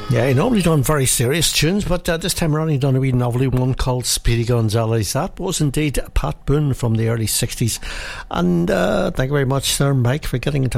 Yeah, he normally done very serious tunes, but this time around he done a wee novelty one called Speedy Gonzales. That was indeed Pat Boone from the early 60s. And thank you very much, Sir Mike, for getting in touch.